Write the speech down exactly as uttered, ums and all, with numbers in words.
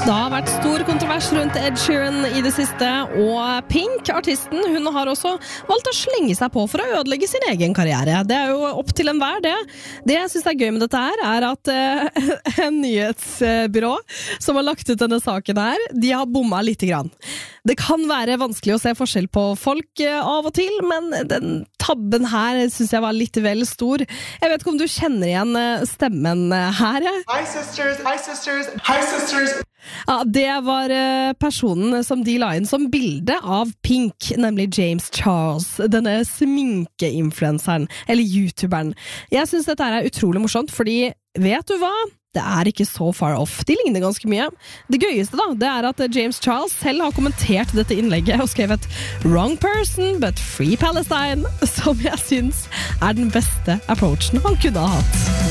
Det har vært stor kontrovers rundt Ed Sheeran i det siste, og Pink, artisten, hun har også valgt å slenge seg på for å ødelegge sin egen karriere. Det er jo opp til enhver det. Det jeg synes er gøy med dette her, er at uh, en nyhetsbyrå som har lagt ut denne saken her, de har bommet litt grann. Det kan være vanskelig å se forskjell på folk uh, av og til, men den tabben her synes jeg var litt vel stor. Jeg vet ikke om du kjenner igjen uh, stemmen uh, her. Hi sisters, hi sisters, hi sisters. Ja, det var personen som de la inn som bilde av Pink, nemlig James Charles, denne sminkeinfluenceren, eller youtuberen. Jeg synes dette er utrolig morsomt, fordi, vet du hva? Det er ikke så far off. De ligner ganske mye. Det gøyeste da, det er at James Charles selv har kommentert dette innlegget og skrevet «Wrong person, but free Palestine», som jeg synes er den beste approachen han kunne ha hatt.